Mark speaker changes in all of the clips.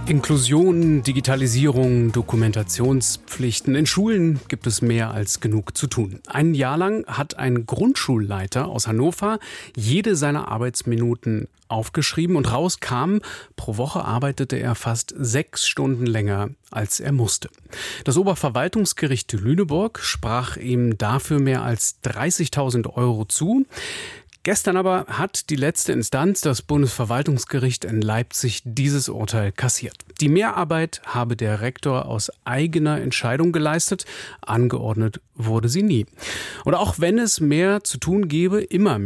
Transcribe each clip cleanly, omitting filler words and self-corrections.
Speaker 1: Inklusion, Digitalisierung, Dokumentationspflichten. In Schulen gibt es mehr als genug zu tun. Ein Jahr lang hat ein Grundschulleiter aus Hannover jede seiner Arbeitsminuten aufgeschrieben und rauskam, pro Woche arbeitete er fast 6 Stunden länger, als er musste. Das Oberverwaltungsgericht Lüneburg sprach ihm dafür mehr als 30.000 € zu. Gestern aber hat die letzte Instanz, das Bundesverwaltungsgericht in Leipzig, dieses Urteil kassiert. Die Mehrarbeit habe der Rektor aus eigener Entscheidung geleistet, angeordnet wurde sie nie. Und auch wenn es immer mehr zu tun gebe,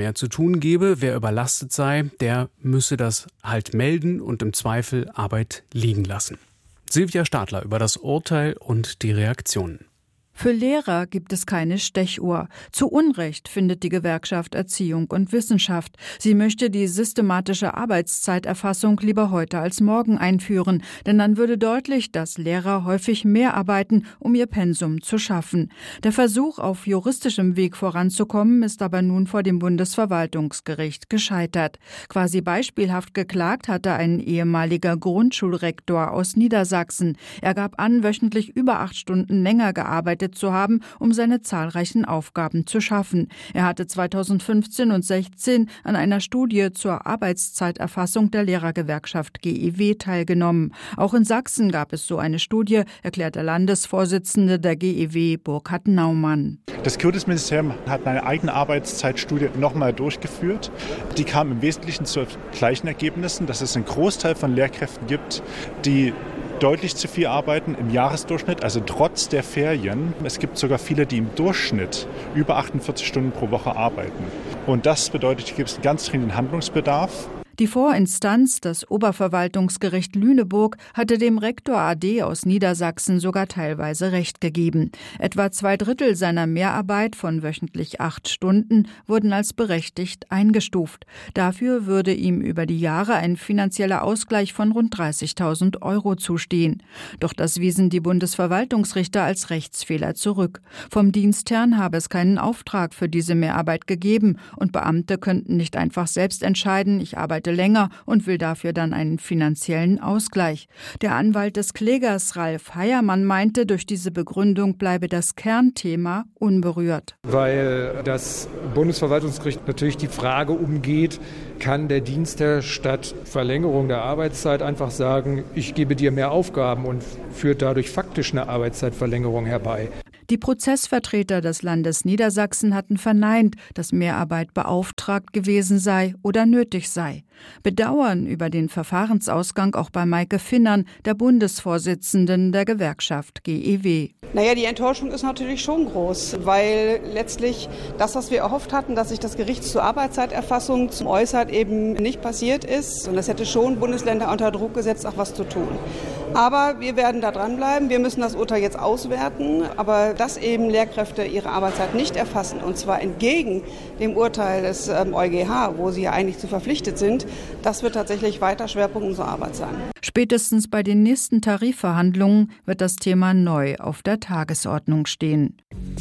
Speaker 1: wer überlastet sei, der müsse das halt melden und im Zweifel Arbeit liegen lassen. Silvia Stadler über das Urteil und die Reaktionen.
Speaker 2: Für Lehrer gibt es keine Stechuhr. Zu Unrecht findet die Gewerkschaft Erziehung und Wissenschaft. Sie möchte die systematische Arbeitszeiterfassung lieber heute als morgen einführen, denn dann würde deutlich, dass Lehrer häufig mehr arbeiten, um ihr Pensum zu schaffen. Der Versuch, auf juristischem Weg voranzukommen, ist aber nun vor dem Bundesverwaltungsgericht gescheitert. Quasi beispielhaft geklagt hatte ein ehemaliger Grundschulrektor aus Niedersachsen. Er gab an, wöchentlich über 8 Stunden länger gearbeitet zu haben, um seine zahlreichen Aufgaben zu schaffen. Er hatte 2015 und 2016 an einer Studie zur Arbeitszeiterfassung der Lehrergewerkschaft GEW teilgenommen. Auch in Sachsen gab es so eine Studie, erklärt der Landesvorsitzende der GEW, Burkhard Naumann.
Speaker 3: Das Kultusministerium hat eine eigene Arbeitszeitstudie nochmal durchgeführt. Die kam im Wesentlichen zu gleichen Ergebnissen, dass es einen Großteil von Lehrkräften gibt, die deutlich zu viel arbeiten im Jahresdurchschnitt, also trotz der Ferien. Es gibt sogar viele, die im Durchschnitt über 48 Stunden pro Woche arbeiten. Und das bedeutet, hier gibt es einen ganz dringenden Handlungsbedarf.
Speaker 2: Die Vorinstanz, das Oberverwaltungsgericht Lüneburg, hatte dem Rektor AD aus Niedersachsen sogar teilweise Recht gegeben. Etwa 2/3 seiner Mehrarbeit von wöchentlich 8 Stunden wurden als berechtigt eingestuft. Dafür würde ihm über die Jahre ein finanzieller Ausgleich von rund 30.000 € zustehen. Doch das wiesen die Bundesverwaltungsrichter als Rechtsfehler zurück. Vom Dienstherrn habe es keinen Auftrag für diese Mehrarbeit gegeben und Beamte könnten nicht einfach selbst entscheiden, ich arbeite länger und will dafür dann einen finanziellen Ausgleich. Der Anwalt des Klägers Ralf Heiermann meinte, durch diese Begründung bleibe das Kernthema unberührt.
Speaker 4: Weil das Bundesverwaltungsgericht natürlich die Frage umgeht, kann der Dienstherr statt Verlängerung der Arbeitszeit einfach sagen, ich gebe dir mehr Aufgaben und führt dadurch faktisch eine Arbeitszeitverlängerung herbei.
Speaker 2: Die Prozessvertreter des Landes Niedersachsen hatten verneint, dass Mehrarbeit beauftragt gewesen sei oder nötig sei. Bedauern über den Verfahrensausgang auch bei Maike Finnern, der Bundesvorsitzenden der Gewerkschaft GEW.
Speaker 5: Die Enttäuschung ist natürlich schon groß, weil letztlich das, was wir erhofft hatten, dass sich das Gericht zur Arbeitszeiterfassung äußert, eben nicht passiert ist. Und das hätte schon Bundesländer unter Druck gesetzt, auch was zu tun. Aber wir werden da dranbleiben. Wir müssen das Urteil jetzt auswerten. Aber dass eben Lehrkräfte ihre Arbeitszeit nicht erfassen, und zwar entgegen dem Urteil des EuGH, wo sie ja eigentlich zu verpflichtet sind, das wird tatsächlich weiter Schwerpunkt unserer Arbeit sein.
Speaker 2: Spätestens bei den nächsten Tarifverhandlungen wird das Thema neu auf der Tagesordnung stehen.